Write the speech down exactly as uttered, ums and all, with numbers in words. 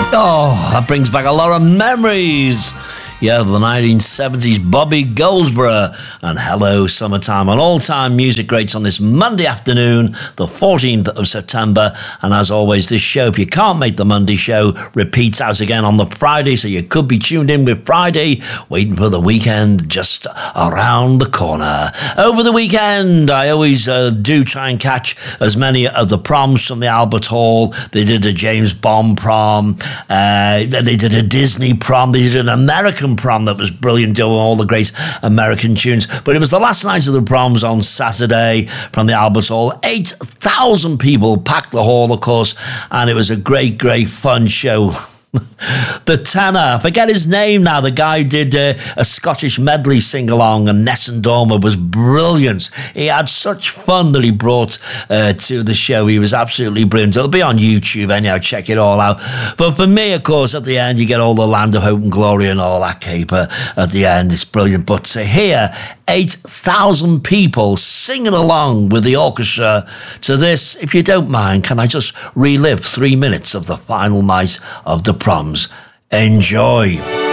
Oh, that brings back a lot of memories. Yeah, the nineteen seventies, Bobby Goldsboro and Hello Summertime, on all-time music greats on this Monday afternoon, the fourteenth of September. And as always, this show, if you can't make the Monday show, repeats out again on the Friday, so you could be tuned in with Friday, waiting for the weekend just around the corner. Over the weekend, I always uh, do try and catch as many of the proms from the Albert Hall. They did a James Bond prom, uh, they did a Disney prom, they did an American prom that was brilliant, doing all the great American tunes. But it was the last night of the proms on Saturday from the Albert Hall. eight thousand people packed the hall, of course, and it was a great, great fun show. The tenor, I forget his name now, the guy did uh, a Scottish medley sing-along, and Nessun Dorma was brilliant. He had such fun that he brought uh, to the show. He was absolutely brilliant. It'll be on YouTube anyhow, check it all out. But for me, of course, at the end, you get all the Land of Hope and Glory and all that caper at the end. It's brilliant. But to hear eight thousand people singing along with the orchestra to this, if you don't mind, can I just relive three minutes of the final night of the proms? Enjoy.